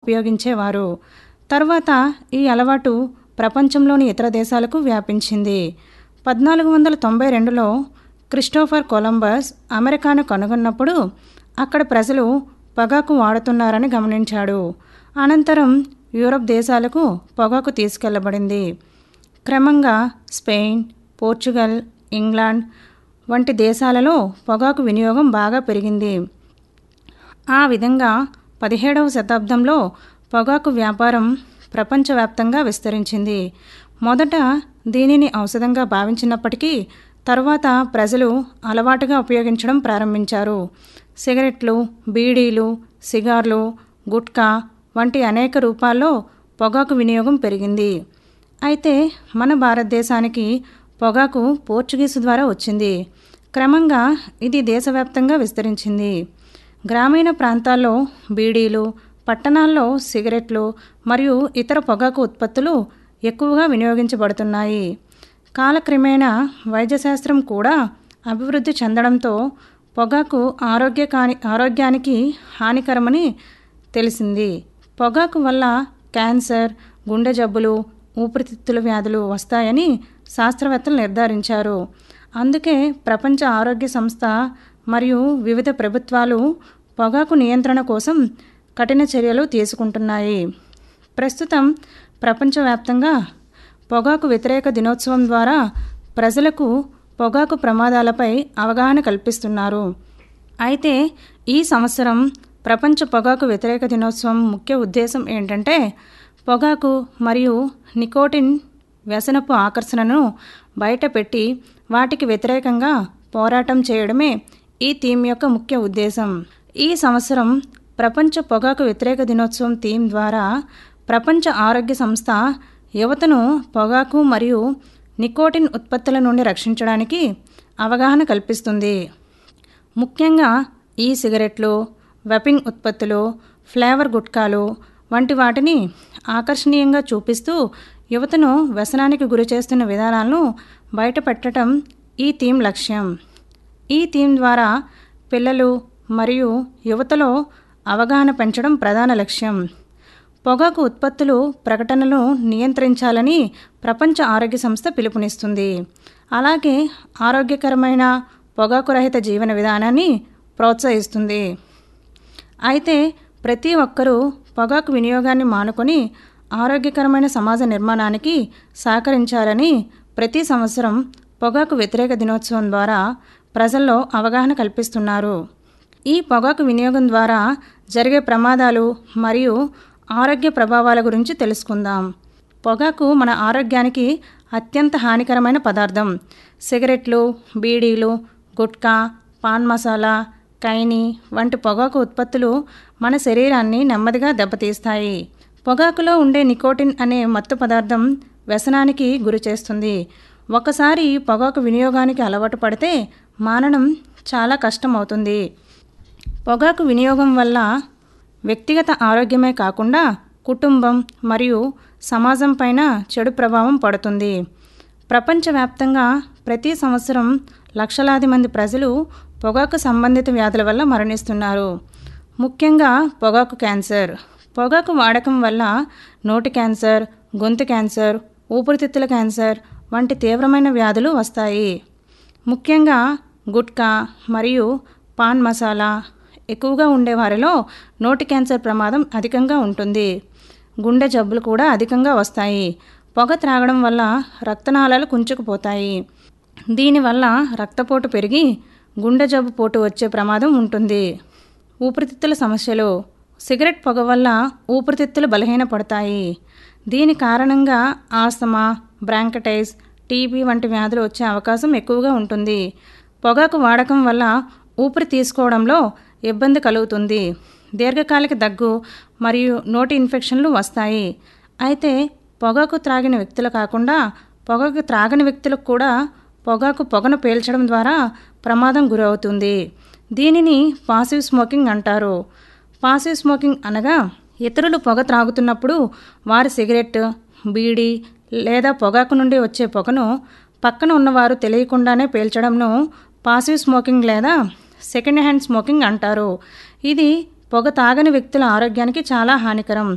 ఉపయోగించేవారు. తర్వాత ఈ అలవాటు ప్రపంచంలోని ఇతర దేశాలకు వ్యాపించింది. 1492లో క్రిస్టోఫర్ కొలంబస్ అమెరికాను కనుగొన్నప్పుడు అక్కడ ప్రజలు పొగాకు వాడుతున్నారని గమనించాడు. అనంతరం యూరప్ దేశాలకు పొగాకు తీసుకెళ్లబడింది. క్రమంగా స్పెయిన్, పోర్చుగల్, ఇంగ్లాండ్ వంటి దేశాలలో పొగాకు వినియోగం బాగా పెరిగింది. ఆ విధంగా 17వ శతాబ్దంలో పొగాకు వ్యాపారం ప్రపంచవ్యాప్తంగా విస్తరించింది. మొదట దీనిని ఔషధంగా భావించినప్పటికీ తరువాత ప్రజలు అలవాటుగా ఉపయోగించడం ప్రారంభించారు. సిగరెట్లు, బీడీలు, సిగార్లు, గుట్కా వంటి అనేక రూపాల్లో పొగాకు వినియోగం పెరిగింది. అయితే మన భారతదేశానికి పొగాకు పోర్చుగీసు ద్వారా వచ్చింది. క్రమంగా ఇది దేశవ్యాప్తంగా విస్తరించింది. గ్రామీణ ప్రాంతాల్లో బీడీలు, పట్టణాల్లో సిగరెట్లు మరియు ఇతర పొగాకు ఉత్పత్తులు ఎక్కువగా వినియోగించబడుతున్నాయి. కాలక్రమేణా వైద్యశాస్త్రం కూడా అభివృద్ధి చెందడంతో పొగాకు ఆరోగ్యానికి హానికరమని తెలిసింది. పొగాకు వల్ల క్యాన్సర్, గుండె జబ్బులు, ఊపిరితిత్తుల వ్యాధులు వస్తాయని శాస్త్రవేత్తలు నిర్ధారించారు. అందుకే ప్రపంచ ఆరోగ్య సంస్థ మరియు వివిధ ప్రభుత్వాలు పొగాకు నియంత్రణ కోసం కఠిన చర్యలు తీసుకుంటున్నాయి. ప్రస్తుతం ప్రపంచవ్యాప్తంగా పొగాకు వ్యతిరేక దినోత్సవం ద్వారా ప్రజలకు పొగాకు ప్రమాదాలపై అవగాహన కల్పిస్తున్నారు. అయితే ఈ సంవత్సరం ప్రపంచ పొగాకు వ్యతిరేక దినోత్సవం ముఖ్య ఉద్దేశం ఏంటంటే పొగాకు మరియు నికోటిన్ వ్యసనపు ఆకర్షణను బయటపెట్టి వాటికి వ్యతిరేకంగా పోరాటం చేయడమే ఈ థీమ్ యొక్క ముఖ్య ఉద్దేశం. ఈ సంవత్సరం ప్రపంచ పొగాకు వ్యతిరేక దినోత్సవం థీమ్ ద్వారా ప్రపంచ ఆరోగ్య సంస్థ యువతను పొగాకు మరియు నికోటిన్ ఉత్పత్తుల నుండి రక్షించడానికి అవగాహన కల్పిస్తుంది. ముఖ్యంగా ఈ సిగరెట్లు, వెపింగ్ ఉత్పత్తులు, ఫ్లేవర్ గుట్కాలు వంటి వాటిని ఆకర్షణీయంగా చూపిస్తూ యువతను వ్యసనానికి గురి చేస్తున్న విధానాలను బయటపెట్టడం ఈ థీమ్ లక్ష్యం. ఈ థీమ్ ద్వారా పిల్లలు మరియు యువతలో అవగాహన పెంచడం ప్రధాన లక్ష్యం. పొగాకు ఉత్పత్తులు ప్రకటనలను నియంత్రించాలని ప్రపంచ ఆరోగ్య సంస్థ పిలుపునిస్తుంది. అలాగే ఆరోగ్యకరమైన పొగాకు రహిత జీవన విధానాన్ని ప్రోత్సహిస్తుంది. అయితే ప్రతి ఒక్కరూ పొగాకు వినియోగాన్ని మానుకొని ఆరోగ్యకరమైన సమాజ నిర్మాణానికి సహకరించాలని ప్రతి సంవత్సరం పొగాకు వ్యతిరేక దినోత్సవం ద్వారా ప్రజల్లో అవగాహన కల్పిస్తున్నారు. ఈ పొగాకు వినియోగం ద్వారా జరిగే ప్రమాదాలు మరియు ఆరోగ్య ప్రభావాల గురించి తెలుసుకుందాం. పొగాకు మన ఆరోగ్యానికి అత్యంత హానికరమైన పదార్థం. సిగరెట్లు, బీడీలు, గుట్కా, పాన్ మసాలా, కైని వంటి పొగాకు ఉత్పత్తులు మన శరీరాన్ని నెమ్మదిగా దెబ్బతీస్తాయి. పొగాకులో ఉండే నికోటిన్ అనే మత్తు పదార్థం వ్యసనానికి గురి చేస్తుంది. ఒకసారి పొగాకు వినియోగానికి అలవాటు పడితే మానడం చాలా కష్టం అవుతుంది. పొగాకు వినియోగం వల్ల వ్యక్తిగత ఆరోగ్యమే కాకుండా కుటుంబం మరియు సమాజం పైన చెడు ప్రభావం పడుతుంది. ప్రపంచవ్యాప్తంగా ప్రతి సంవత్సరం లక్షలాది మంది ప్రజలు పొగాకు సంబంధిత వ్యాధుల వల్ల మరణిస్తున్నారు. ముఖ్యంగా పొగాకు క్యాన్సర్. పొగాకు వాడకం వల్ల నోటి క్యాన్సర్, గొంతు క్యాన్సర్, ఊపిరితిత్తుల క్యాన్సర్ వంటి తీవ్రమైన వ్యాధులు వస్తాయి. ముఖ్యంగా గుట్కా మరియు పాన్ మసాలా ఎక్కువగా ఉండేవారిలో నోటి క్యాన్సర్ ప్రమాదం అధికంగా ఉంటుంది. గుండె జబ్బులు కూడా అధికంగా వస్తాయి. పొగ త్రాగడం వల్ల రక్తనాళాలు కుంచుకుపోతాయి. దీనివల్ల రక్తపోటు పెరిగి గుండె జబ్బు పోటు వచ్చే ప్రమాదం ఉంటుంది. ఊపిరితిత్తుల సమస్యలు. సిగరెట్ పొగ వల్ల ఊపిరితిత్తులు బలహీనపడతాయి. దీని కారణంగా ఆస్తమా, బ్రాంకటైటిస్, టీబీ వంటి వ్యాధులు వచ్చే అవకాశం ఎక్కువగా ఉంటుంది. పొగాకు వాడకం వల్ల ఊపిరి తీసుకోవడంలో ఇబ్బంది కలుగుతుంది. దీర్ఘకాలిక దగ్గు మరియు నోటి ఇన్ఫెక్షన్లు వస్తాయి. అయితే పొగాకు త్రాగిన వ్యక్తులు కాకుండా పొగాకు త్రాగని వ్యక్తులకు కూడా పొగాకు పొగను పీల్చడం ద్వారా ప్రమాదం గురవుతుంది. దీనిని పాసివ్ స్మోకింగ్ అంటారు. పాసివ్ స్మోకింగ్ అనగా ఇతరులు పొగ త్రాగుతున్నప్పుడు వారి సిగరెట్, బీడీ లేదా పొగాకు నుండి వచ్చే పొగను పక్కన ఉన్నవారు తెలియకుండానే పీల్చడంను పాసివ్ స్మోకింగ్ లేదా సెకండ్ హ్యాండ్ స్మోకింగ్ అంటారు. ఇది పొగ తాగని వ్యక్తుల ఆరోగ్యానికి చాలా హానికరం.